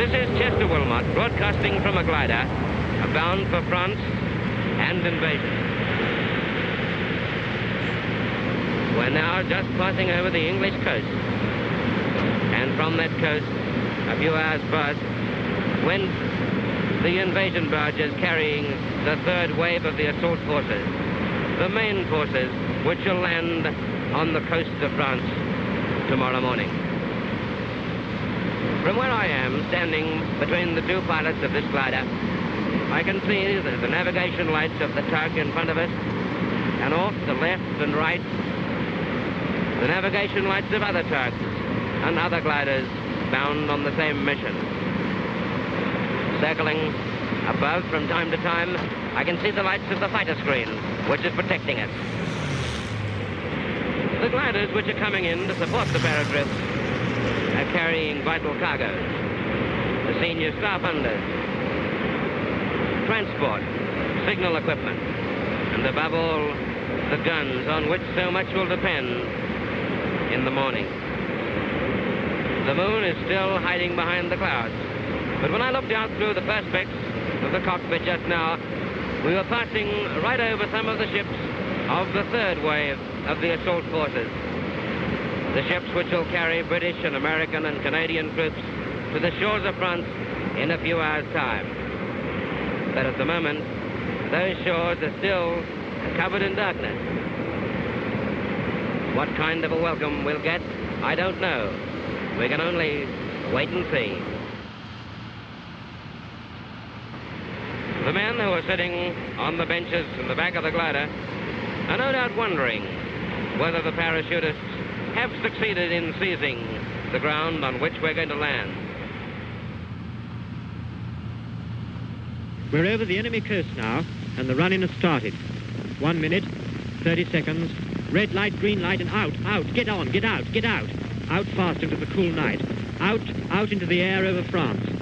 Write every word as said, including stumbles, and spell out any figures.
This is Chester Wilmot broadcasting from a glider, bound for France and invasion. We're now just passing over the English coast. And from that coast, a few hours past, went the invasion barges carrying the third wave of the assault forces, the main forces which will land on the coast of France tomorrow morning. From where I am, standing between the two pilots of this glider, I can see the, the navigation lights of the tug in front of us, and off to left and right, the navigation lights of other tugs and other gliders bound on the same mission. Circling above from time to time, I can see the lights of the fighter screen, which is protecting it. The gliders which are coming in to support the Paragraph are carrying vital cargoes, the senior staff unders, transport, signal equipment, and above all, the guns on which so much will depend in the morning. The moon is still hiding behind the clouds, but when I looked out through the perspex of the cockpit just now, we were passing right over some of the ships of the third wave of the assault forces. The ships which will carry British and American and Canadian troops to the shores of France in a few hours' time. But at the moment, those shores are still covered in darkness. What kind of a welcome we'll get, I don't know. We can only wait and see. The men who are sitting on the benches in the back of the glider are no doubt wondering whether the parachutists have succeeded in seizing the ground on which we're going to land. We're over the enemy coast now, and the run-in has started. One minute, thirty seconds, red light, green light, and out, out, get on, get out, get out. Out fast into the cool night. Out, out into the air over France.